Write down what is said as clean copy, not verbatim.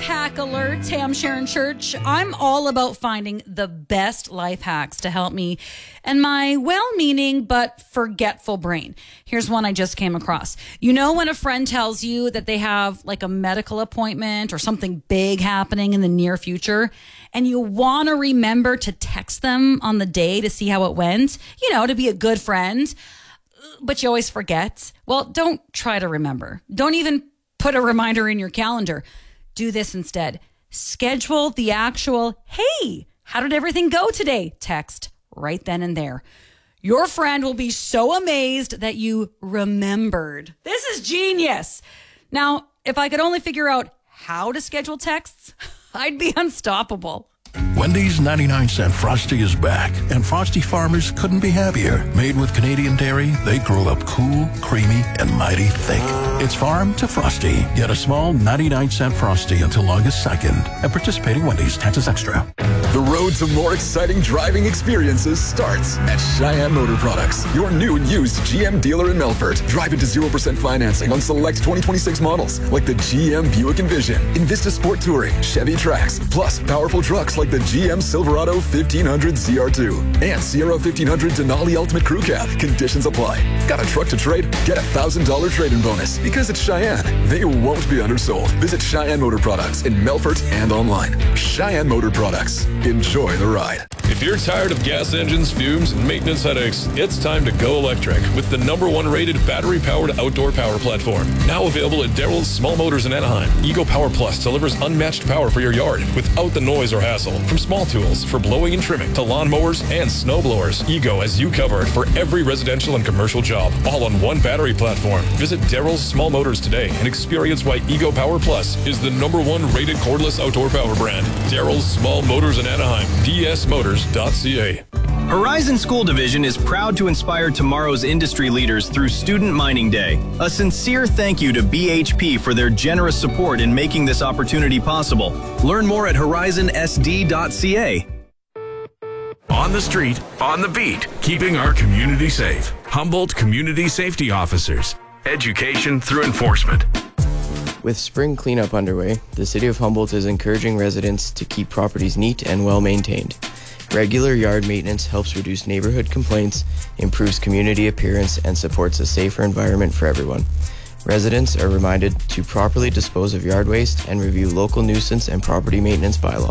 hack alert. Hey, I'm Sharon Church. I'm all about finding the best life hacks to help me and my well-meaning but forgetful brain. Here's one I just came across. You know when a friend tells you that they have like a medical appointment or something big happening in the near future, and you want to remember to text them on the day to see how it went, you know, to be a good friend, but you always forget? Well, don't try to remember. Don't even put a reminder in your calendar. Do this instead. Schedule the actual, hey, how did everything go today? Text right then and there. Your friend will be so amazed that you remembered. This is genius. Now, if I could only figure out how to schedule texts, I'd be unstoppable. Wendy's 99-cent Frosty is back, and Frosty farmers couldn't be happier. Made with Canadian dairy, they grow up cool, creamy, and mighty thick. It's farm to Frosty. Get a small 99-cent Frosty until August 2nd. At participating Wendy's, taxes extra. The road to more exciting driving experiences starts at Cheyenne Motor Products, your new and used GM dealer in Melfort. Drive into 0% financing on select 2026 models like the GM Buick Envision, Invista Sport Touring, Chevy Trax, plus powerful trucks like the GM Silverado 1500 ZR2 and Sierra 1500 Denali Ultimate Crew Cab. Conditions apply. Got a truck to trade? Get a $1,000 trade-in bonus. Because it's Cheyenne, they won't be undersold. Visit Cheyenne Motor Products in Melfort and online. Cheyenne Motor Products. Enjoy the ride. If you're tired of gas engines, fumes, and maintenance headaches, it's time to go electric with the #1 rated battery-powered outdoor power platform. Now available at Darrell's Small Motors in Anaheim. Ego Power Plus delivers unmatched power for your yard without the noise or hassle. From small tools for blowing and trimming to lawn mowers and snow blowers, Ego has you covered for every residential and commercial job, all on one battery platform. Visit Darrell's Small Motors today and experience why Ego Power Plus is the #1 rated cordless outdoor power brand. Darrell's Small Motors in Anaheim. dsmotors.ca. Horizon School Division is proud to inspire tomorrow's industry leaders through Student Mining Day. A sincere thank you to BHP for their generous support in making this opportunity possible. Learn more at horizonsd.ca. On the street, on the beat, keeping our community safe. Humboldt Community Safety Officers. Education through enforcement. With spring cleanup underway, the City of Humboldt is encouraging residents to keep properties neat and well maintained. Regular yard maintenance helps reduce neighborhood complaints, improves community appearance, and supports a safer environment for everyone. Residents are reminded to properly dispose of yard waste and review local nuisance and property maintenance bylaws.